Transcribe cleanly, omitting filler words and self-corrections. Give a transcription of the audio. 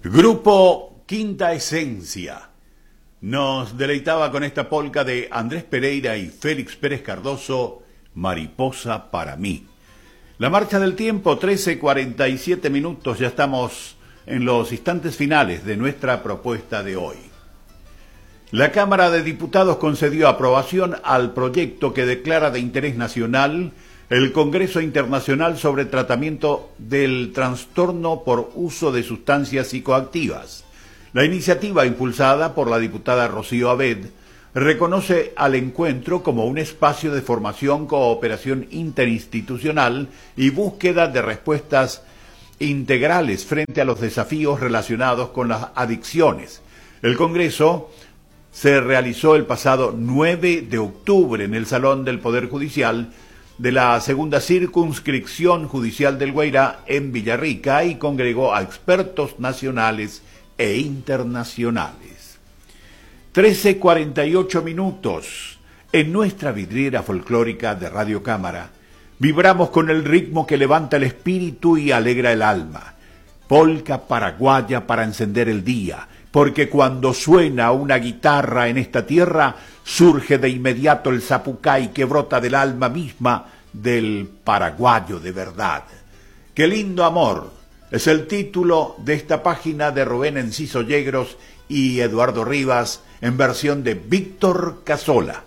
Grupo Quinta Esencia nos deleitaba con esta polca de Andrés Pereira y Félix Pérez Cardoso, Mariposa para mí. La marcha del tiempo, 13:47 minutos, ya estamos en los instantes finales de nuestra propuesta de hoy. La Cámara de Diputados concedió aprobación al proyecto que declara de interés nacional el Congreso Internacional sobre Tratamiento del Trastorno por Uso de Sustancias Psicoactivas. La iniciativa, impulsada por la diputada Rocío Abed, reconoce al encuentro como un espacio de formación, cooperación interinstitucional y búsqueda de respuestas integrales frente a los desafíos relacionados con las adicciones. El Congreso se realizó el pasado 9 de octubre en el Salón del Poder Judicial de la Segunda Circunscripción Judicial del Guairá en Villarrica y congregó a expertos nacionales e internacionales. 13:48 minutos. En nuestra vidriera folclórica de Radio Cámara vibramos con el ritmo que levanta el espíritu y alegra el alma. Polca paraguaya para encender el día, porque cuando suena una guitarra en esta tierra, surge de inmediato el zapucay que brota del alma misma del paraguayo de verdad. ¡Qué lindo amor! Es el título de esta página de Rubén Enciso Yegros y Eduardo Rivas en versión de Víctor Casola.